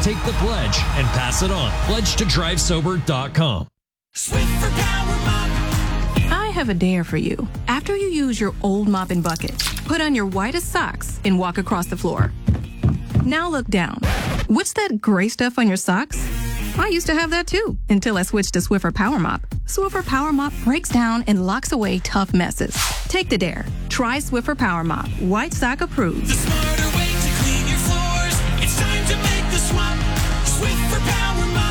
Take the pledge and pass it on. Pledge to drivesober.com. Swiffer Power Mop. I have a dare for you. After you use your old mop and bucket, put on your whitest socks and walk across the floor. Now look down. What's that gray stuff on your socks? I used to have that too, until I switched to Swiffer Power Mop. Swiffer Power Mop breaks down and locks away tough messes. Take the dare. Try Swiffer Power Mop. White sock approved. The smarter way to clean your floors. It's time to make the swap. Swiffer Power Mop.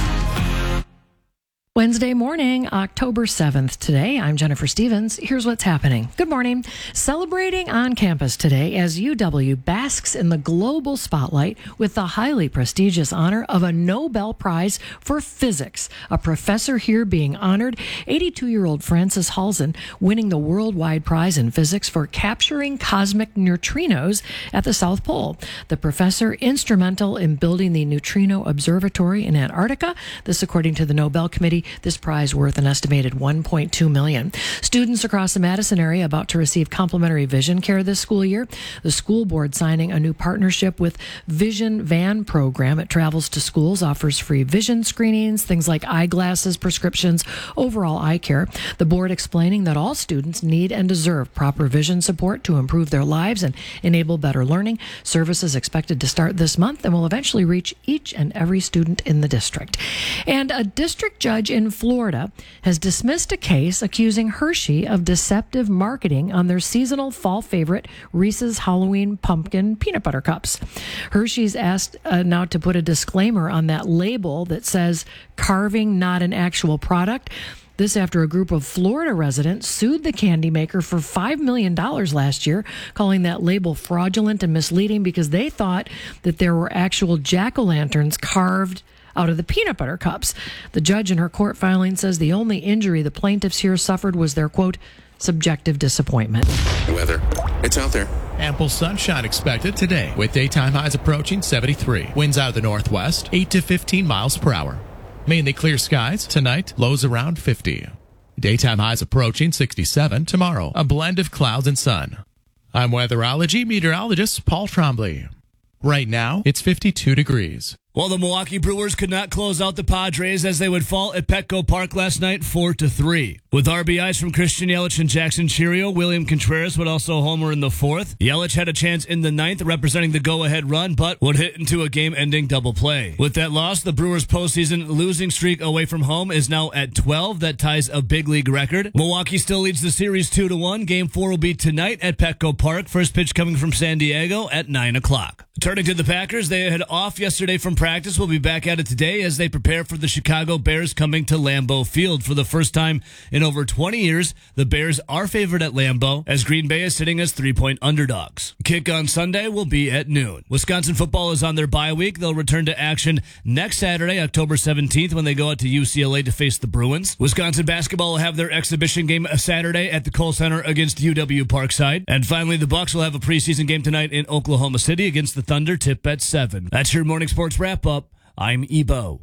Wednesday morning, October 7th today. I'm Jennifer Stevens. Here's what's happening. Good morning. Celebrating on campus today as UW basks in the global spotlight with the highly prestigious honor of a Nobel Prize for Physics. A professor here being honored, 82-year-old Frances Halzen, winning the worldwide prize in physics for capturing cosmic neutrinos at the South Pole. The professor instrumental in building the Neutrino Observatory in Antarctica. This according to the Nobel Committee. This prize worth an estimated $1.2 million. Students across the Madison area about to receive complimentary vision care this school year. The school board signing a new partnership with Vision Van program. It travels to schools, offers free vision screenings, things like eyeglasses, prescriptions, overall eye care. The board explaining that all students need and deserve proper vision support to improve their lives and enable better learning. Service is expected to start this month and will eventually reach each and every student in the district. And a district judge in Florida has dismissed a case accusing Hershey of deceptive marketing on their seasonal fall favorite Reese's Halloween Pumpkin Peanut Butter Cups. Hershey's asked now to put a disclaimer on that label that says carving, not an actual product. This after a group of Florida residents sued the candy maker for $5 million last year, calling that label fraudulent and misleading because they thought that there were actual jack-o'-lanterns carved out of the peanut butter cups. The judge in her court filing says the only injury the plaintiffs here suffered was their, quote, subjective disappointment. Weather. It's out there. Ample sunshine expected today with daytime highs approaching 73. Winds out of the northwest, 8 to 15 miles per hour. Mainly clear skies tonight, lows around 50. Daytime highs approaching 67 tomorrow. A blend of clouds and sun. I'm weatherology meteorologist Paul Trombley. Right now, it's 52 degrees. Well, the Milwaukee Brewers could not close out the Padres as they would fall at Petco Park last night 4-3. With RBIs from Christian Yelich and Jackson Chiriot, William Contreras would also homer in the fourth. Yelich had a chance in the ninth, representing the go-ahead run, but would hit into a game-ending double play. With that loss, the Brewers' postseason losing streak away from home is now at 12. That ties a big league record. Milwaukee still leads the series 2-1. Game 4 will be tonight at Petco Park. First pitch coming from San Diego at 9 o'clock. Turning to the Packers, they had off yesterday from practice. Will be back at it today as they prepare for the Chicago Bears coming to Lambeau Field for the first time in over 20 years. The Bears are favored at Lambeau as Green Bay is sitting as 3-point underdogs. Kick on Sunday will be at noon. Wisconsin football is on their bye week. They'll return to action next Saturday, October 17th, when they go out to UCLA to face the Bruins. Wisconsin basketball will have their exhibition game Saturday at the Kohl Center against UW Parkside. And finally, the Bucks will have a preseason game tonight in Oklahoma City against the Thunder, tip at 7. That's your morning sports wrap-up. I'm Ebo.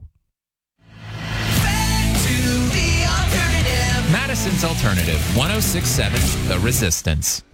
Back to the alternative. Madison's Alternative, 106.7 The Resistance.